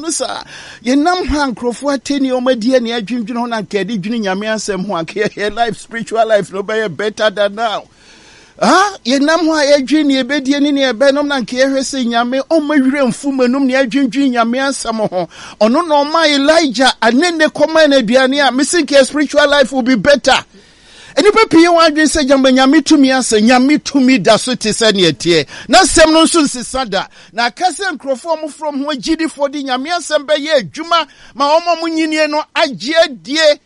Unusa, Yenam Han Crofua Tini Omedia Nia Jim Juna Kedi Juni Yamiansem Huakia life, spiritual life, no better than now. Yenam wa edwini ebedie ni ebenom na nke ehwese nyame omawire mfumanum ne adwindwin nyame asamo ho ono no ma Elijah anene koma na aduane a mesinke spiritual life will be better. Enipa pie wa adwen se jamba nyame tumi asa nyame tumi da so te se ne etie na sem no nso nsisada na akase nkrofo mo from ho agidi for di nyame asem be ye adwuma ma omo munyinie no agye adie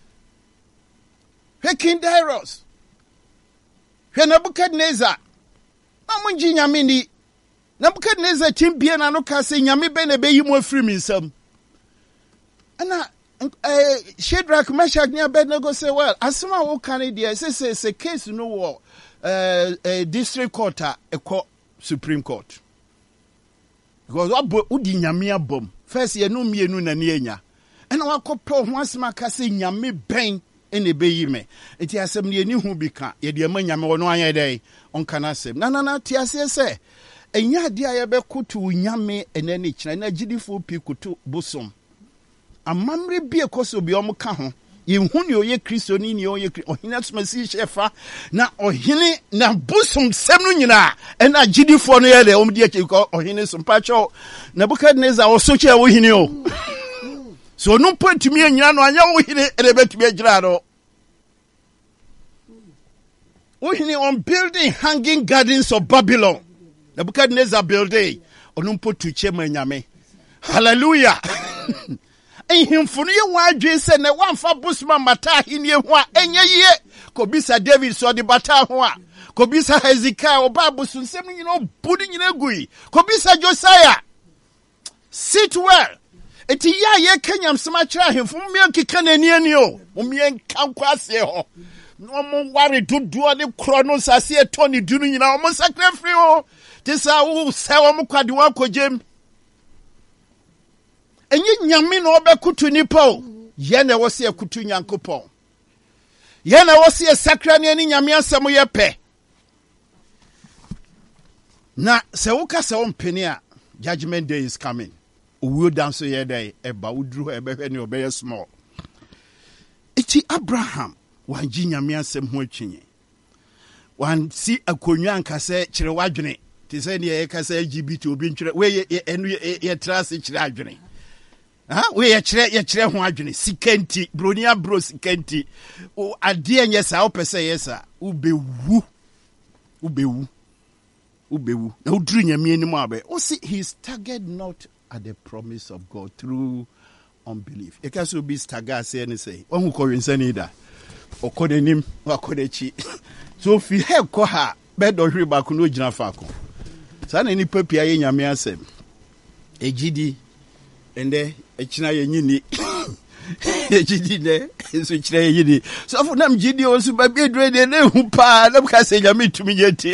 King Darius Nebukadnezar amunji nyame ni Nebukadnezar timbie na no ka se nyame be na be yi mo afiri mi nsam ana Shadrach Meshach ni Abednego say well asema wo kan dey say case no war district court a supreme court because udi nyame abom first ye no mienu na ne anya ana wakopɛ ho asema ka se nyame ben ene be yi me enti asem ne ani hu bi ka ye de amanyame wono anya dai onka na asem na ti ase se enya de aye be kotu nyame enani kina na gidifo pi kotu bosom amamre bi ekoso bi omka ho ye hu ne oye Kristo ni ne oye ohina tumasi shefa na ohine na bosom sem no nyina ena gidifo no ye de omdi ake ko ohine so mpacho Nebukadnezar osoche wo hine o so no point me anyina no anya wo hine elebetumi agira no wo hine on building hanging gardens of Babylon Nebukadnezar building ono potu chema nyame hallelujah ehimfunu ye wa adwen se ne wamfa busman mata hine ho a enye ye kobisa David so de bata ho a kobisa Hezekiah oba busun sem nyina budi nyina gui kobisa Josiah sit well eti ya ye kanyam sema kira hemfo me kika nani ani o me nkankwase ho no mo ware dodo ne kro no sase etoni dunu nyina mo sacrifice o tisa wo se wo mo kwade wa kojem enyi nyame no obekutu nipa o ye na wo se akutu nyankopon ye na wo se sakra ne ani nyame asem ye pe na se wo ka se wo mpeni a judgment day is coming. We dance here day eba udru ebe ne obeye small. Iti Abraham wan nyame asem ho atwinye. Wan si akonwa nkase kire wadwene. Ti se ne ye kasa LGBT obi ntwere we enu ye trase kire adwene. We ye kire ho adwene sikanti bronia bro sikanti o ade enye sa opese yesa ubewu na udru nyame ani mu abe o see his target not at the promise of God through unbelief. It can be stagger say and say, one who call insanida or codenim or codechi. So if you have coha, bed or ribakuno jinafaco. San any puppy in your measem. A GD and there a china yini. A GD there is which they yini. So for them GD also by bed ready and then who pa, them can say yami to me yet.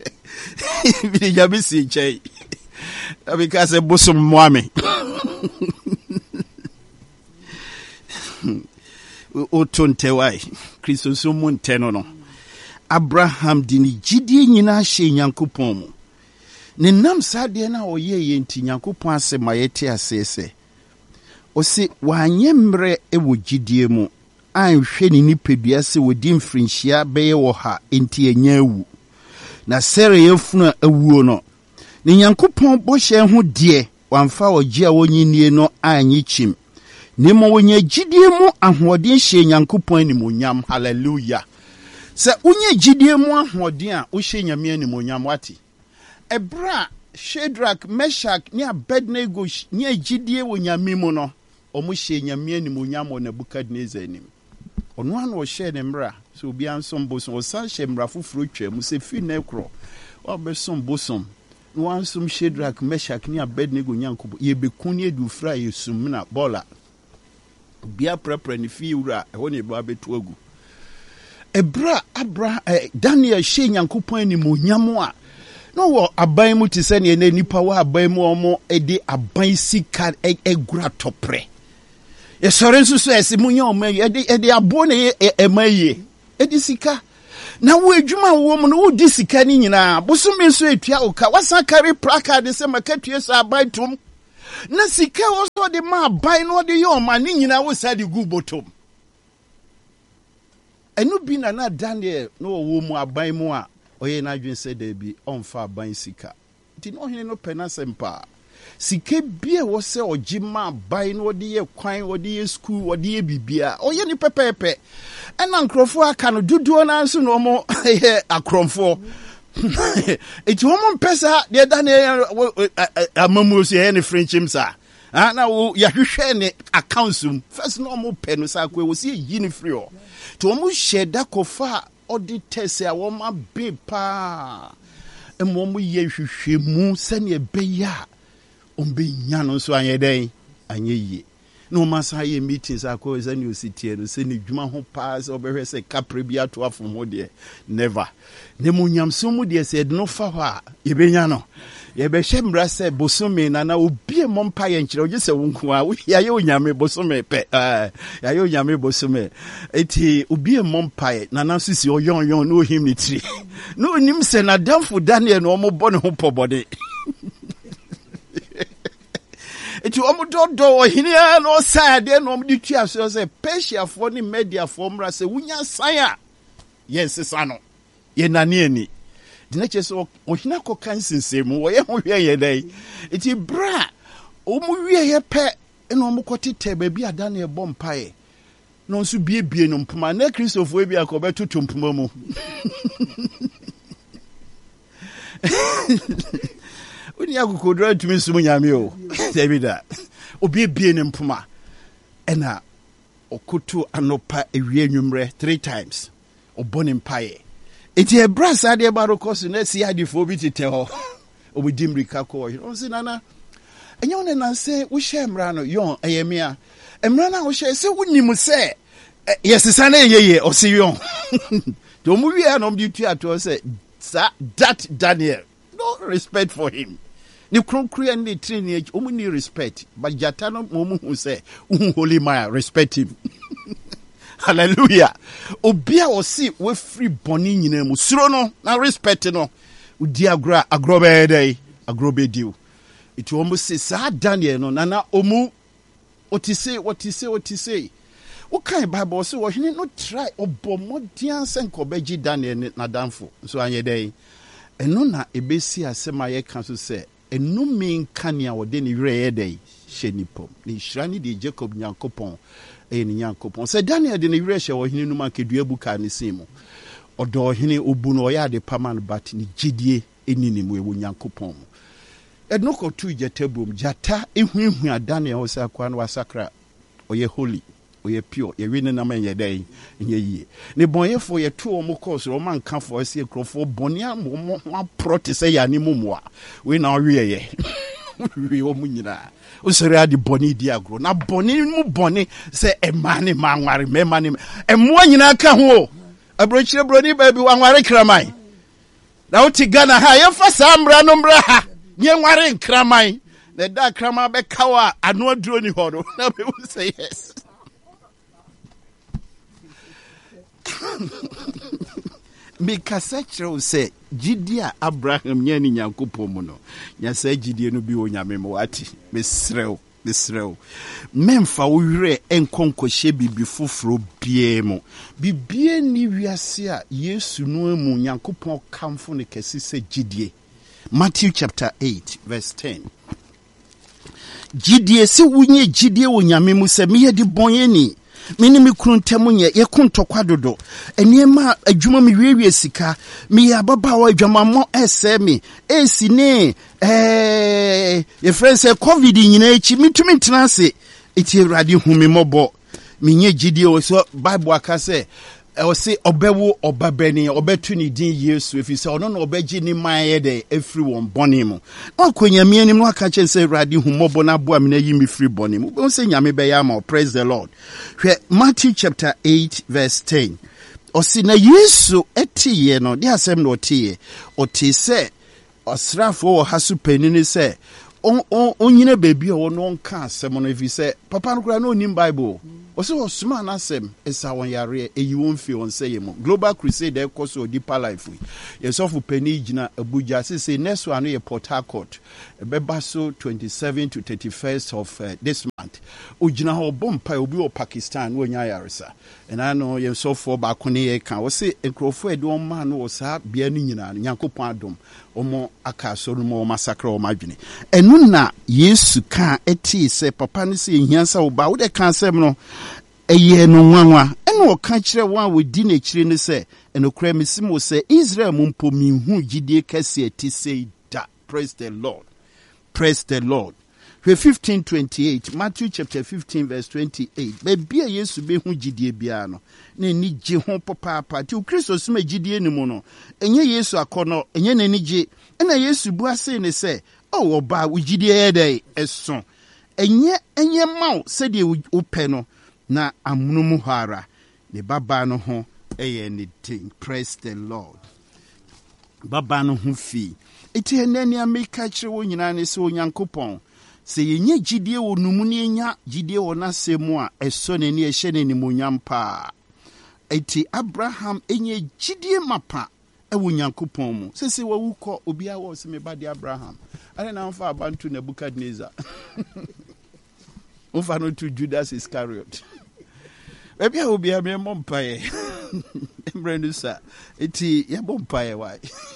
Yabisi chay. Because a bosom mwame. O tonte wai Kristo so monteno no Abraham dini jidie nyina hye Nyankopon mu ne nam sade na oye nti Nyankopon ase mayete asese o se wanye mre ewo jidie mu anhwe ni nipadua se wodi mfrinhia beye wo ha enti enya awu na sere yefunu awuo no ne Nyankopon bohye ho de wamfa ogie a wonyinie no anyi chim nemo wonya gidie mu ahoden hye Nyankopon animonyam hallelujah se wonya gidie mu ahoden a wo hye nyame animonyam wati ebra Shadrach Meshach ni Abednego ni gidie wo nyame mu no omo hye nyame animonyam wo Nebukadnezar anim ono an wo hye ne mra so obi ansom bosom wo san hye mra foforo twa mu se fi na ekro obesom bosom no ansum Shadrach Meshach ni Abednego Nyankopon ye bekuni edufra yesum na bola bia prepare ni fi wura ho ne ba betu agu ebra Daniel hye Nyankopon ni monyam a no wo aban mu ti se ne nipa wa aban mu omo edi aban sika egura topre ye sore nsusu ese munya omo edi abo ne emaye edi sika na wo adwuma wo mu no wo di sika ni nyina bosome nso etua oka wasan kare plaka de se makatue so aban tum na sika also de ma ban no de yo ma ni nyina wo sa de gu bottom enu bi na Daniel no wo mu aban mu a oye na adwen se da bi onfa aban sika ti no hene no pena sempa sika bia wo se ogima ban no de ye kwan wo de ye school wo de ye bibia oye ni pepepe ena nkrofo aka no duduo na nso no mo ye akromfo eti wo mo pesa de Daniel amamu so ye ne frenchim sa na wo ya hwehwe ne accounts first no mo pe no sa ko wo se yi ni free o to mo sheda kofa auditors a wo ma be pa emo mo ye hwehwe mu se ne be ya ombe nya no so anye den anye yi no masa ye meetings akọ ze ne ositie no se ne dwuma ho pa se obehwe se kapre bi ato afom ho de never ne mo nyamso mu de se de no fa ha ye be nya no ye be hye mra se bosome na obi mo mpa ye nkyere oje se wonku a ya ye onyame bosome pe ya ye onyame bosome eti obi mo mpa ye na sisi oyon no ohim ni tri no nim se na damfo Daniel no mo bɔ ne ho pobode eti omudodo ohini no side no omdi tua so se Persia fo ni media fo mra se wunya san yes sano ye nane ani dina cheso ohina ko kansense mu wo ye ho hwe ye dai eti bra omu wie ye pe eno omukotete ba bi ada na ebo mpae no nso biebie no mpoma na Christopher bi akobeto tompoma mu Uni akukodra tumi sumu nyame o Davida obi bie ne mpoma ena okutu anopa ewie nwumre 3 times obone mpae eti ebrasa de barokosu na si adifo bi tete ho obidimrika ko o si nana enyo ne nanse wo hye mra no yon eyemia emra na wo hye se wonimu se yesisa na yeye o si yon to mu wi anom di tu ato se that Daniel no respect for him ni kronkru and the training omuni respect but jatano momu hu say holy man respect him hallelujah obia osi we free boni nyina mu suro no na respect no udi agrobe dey agrobe diu it almost say sa Daniel no na omu otise o kan Bible say wo hene no try obomodian senko beji Daniel na danfo so anye dey eno na ebesi asema ye kan so say enu min kania wode ni were ye dey hyenipom ni hirani de Jacob Nyankopon ni Nyankopon say Daniel de ni were hye wo hene no makedua buka ne simu odo hene obu no ya de paman bat ni gidie enini mu ewo Nyankopon eno ko tu jetabum jata ehuehu Daniel o say akwa no wasakra oye holy oye pure ye win na man ye dey nye yi ne bonyefo ye to o mo course o man kan for se krofo bonia mo proti say ya ni mumwa we na we ye we o munyina o sere adi boni di agro na boni mu boni se e mane ma nware me mane e mo nyina ka ho abrochire broni ba bi wanware kraman na o ti Ghana ha ye fa samra no mbra ha nye nware kraman na da kraman be kawa anu aduro ni ho no na be say yes Mikasa chiro se jidia Abraham nyani Nyankopon mu no nya sa jidie no bi onyame mo ati mesrew memfa wo were enkonkohye bibi foforo bie mu bibie ni wiase a Yesu no mu Nyankopon kamfo ne kesi se jidie Matthew chapter 8 verse 10 jidie se wunye jidie onyame mu se me yedi bonyeni minimi kruntemu nye ye kuntokwa dodo eniema adwuma mi wiewie sika mi ababa wa adwuma mo ese mi esine ye friends covid nyina echi mitumi tenase eti Awurade humi mobo minye gidie o so Bible akase o se obewo obabani obetu ni din Yesu efise ono na obeji ni maye de efri won boni mu akwanyame anim no aka chen se Awurade humobo na boa me na yi me free boni mu bo se nyame be ya ma praise the Lord hwe Matthew chapter 8 verse 10 o se na Yesu etiye no de asem no otiye otise osrafo wo hasu panini se onyine bebi o no nka asem no efise papa no kura no nim Bible Also, Osman Asem is our yare, a you won't feel on say Global Crusade, of course, or deeper life. Yes, of Penijina, Abuja, say next one, a Port Harcourt, Bebaso 27 to 31st of this month. Ujina ho bompa obi o Pakistan, when yaresa. And I know you so for Bakuni can say a crowfed one man was a bianina, Yanko Pandum, or more Akaso, more massacre or margin. And Nuna, yes, can eti say Papanisi in Yansa about the cancer. Eye no nwanwa ene o ka kire wan we di na kire ne se eno kra misimo se Israel mumpo minhu gidie kase ati sei da. Praise the Lord. Praise the Lord. 15:28 Matthew chapter 15 verse 28 be bia Yesu be hu gidie bia no na ni je ho papa ti o Kristo sima gidie ni mu no enye Yesu akono enye na ni je na Yesu bu ase ne se o oba wo gidie ye dai eso enye maw se de wo pe no na amunumu hara ne baba no ho anything. Praise the Lord. Baba no ho fi eti enani ameka kire wo nyina ne se onyankopon se yenye gidie wo numu ne nya gidie wo na semu a eso ne ne ehye ne nimonyampa eti Abraham enye gidie mapa ewo nyankopon mu se wawuko obi a wo se me ba de Abraham ane na mfa abantu Nebukadnezar mfa no to Judas Iscariot. Maybe I will be a mere mompaye. Embrenusa. Eti ya mompaye why.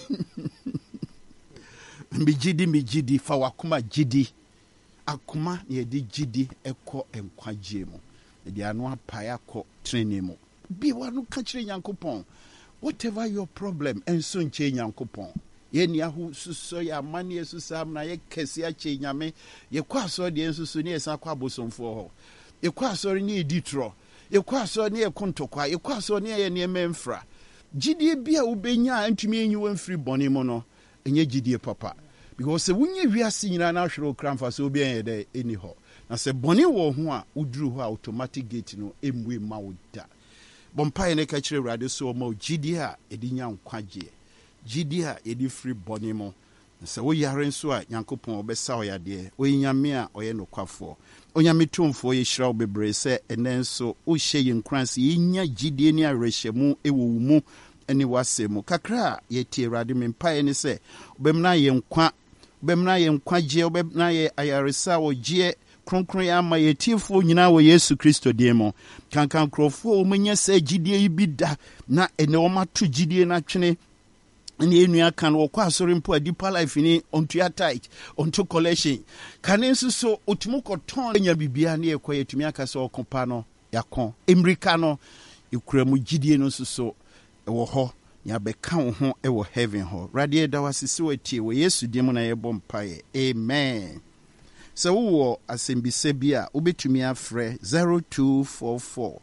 Mijidi fawakuma jidi. Akuma ye di jidi eko enkwajemo. Edi anwa paya ko trenemo. Bi wanu kachire Nyankopon. Whatever your problem enso nche Nyankopon. Ye ni ahu suso ya mani esusam na ye kesi ache nyame. Ye kwa so de ensusu ni esa kwa bosomfo ho. Ye kwa so ni editro. Yekwaso ne yekontokwa yekwaso ne ye ne memfra gidie bia ubenya antumi enyi wamfiri bone mo no enye gidie papa because wunye wiase nyina na hwere okramfa so obi en de eni ho na se bone wo ho a uduru ho automatic gate no emwe ma woda bompa ne ka kire urade so ma gidie a edinya nkwaje gidie a edi free bone mo se wo yare nso a Nyankopon obesa oyade oyinyame a oye nokwafo onyame tumfo ye hira obebre se enenso o hye yinkranse yinya gidie ni arehemu ewo mu eni wasemu kakra ye tie urade mempae ne se obemna ye nkwa je obemna ye ayaresa wo je kronkron ya ma ye tiefo nyina wo Yesu Kristo demo kankan krofo o menya se gidie yi bida na ene o mato gidie na twene ni enu aka no kwa asori mpo deeper life ni onto ya tight onto collection kanensu so otumuko ton nya bibia na ekwa yetumi aka so okopa no yakon emrika no ekuremu gidie no so ewo ho ya beka wo ho ewo heaven ho radie da wasisi watie wo Yesu dim na yebo mpae amen. So wo asembise bia obetumi afre 0244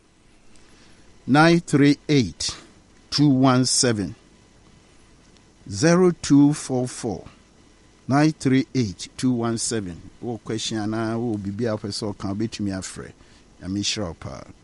938 217 0244 938 217. What question na wo bibia person kan betumi afre. Ya mi sure pa.